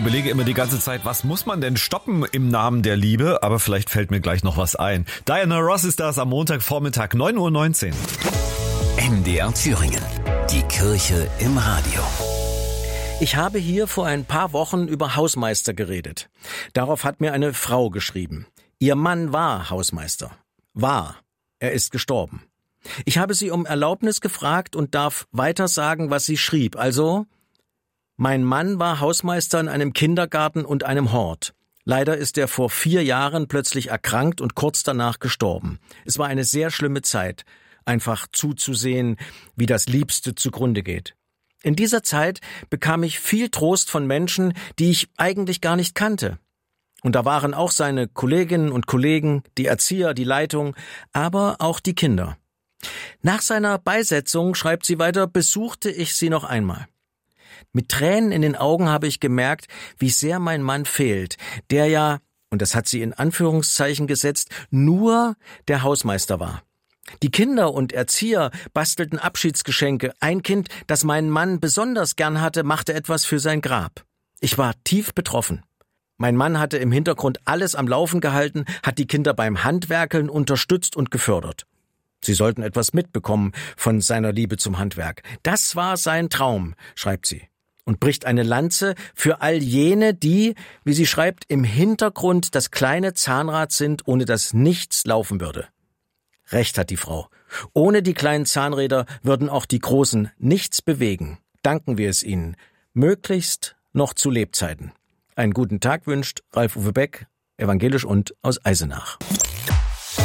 überlege immer die ganze Zeit, was muss man denn stoppen im Namen der Liebe? Aber vielleicht fällt mir gleich noch was ein. Diana Ross ist das am Montagvormittag, 9:19 Uhr. MDR Thüringen. Die Kirche im Radio. Ich habe hier vor ein paar Wochen über Hausmeister geredet. Darauf hat mir eine Frau geschrieben. Ihr Mann war Hausmeister. War. Er ist gestorben. Ich habe sie um Erlaubnis gefragt und darf weiter sagen, was sie schrieb. Also: Mein Mann war Hausmeister in einem Kindergarten und einem Hort. Leider ist er vor 4 Jahren plötzlich erkrankt und kurz danach gestorben. Es war eine sehr schlimme Zeit, einfach zuzusehen, wie das Liebste zugrunde geht. In dieser Zeit bekam ich viel Trost von Menschen, die ich eigentlich gar nicht kannte. Und da waren auch seine Kolleginnen und Kollegen, die Erzieher, die Leitung, aber auch die Kinder. Nach seiner Beisetzung, schreibt sie weiter, besuchte ich sie noch einmal. Mit Tränen in den Augen habe ich gemerkt, wie sehr mein Mann fehlt, der ja, und das hat sie in Anführungszeichen gesetzt, nur der Hausmeister war. Die Kinder und Erzieher bastelten Abschiedsgeschenke. Ein Kind, das meinen Mann besonders gern hatte, machte etwas für sein Grab. Ich war tief betroffen. Mein Mann hatte im Hintergrund alles am Laufen gehalten, hat die Kinder beim Handwerkeln unterstützt und gefördert. Sie sollten etwas mitbekommen von seiner Liebe zum Handwerk. Das war sein Traum, schreibt sie, und bricht eine Lanze für all jene, die, wie sie schreibt, im Hintergrund das kleine Zahnrad sind, ohne das nichts laufen würde. Recht hat die Frau. Ohne die kleinen Zahnräder würden auch die großen nichts bewegen. Danken wir es ihnen. Möglichst noch zu Lebzeiten. Einen guten Tag wünscht Ralf-Uwe Beck, evangelisch und aus Eisenach.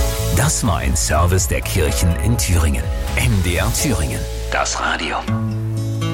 Das war ein Service der Kirchen in Thüringen. MDR Thüringen. Das Radio.